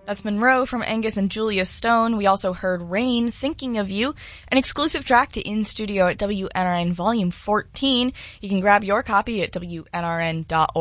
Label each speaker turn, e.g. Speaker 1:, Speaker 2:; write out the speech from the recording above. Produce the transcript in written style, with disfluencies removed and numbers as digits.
Speaker 1: That's Monroe from Angus and Julia Stone. We also heard Rain, Thinking of You, an exclusive track to In Studio at WNRN Volume 14. You can grab your copy at WNRN.org.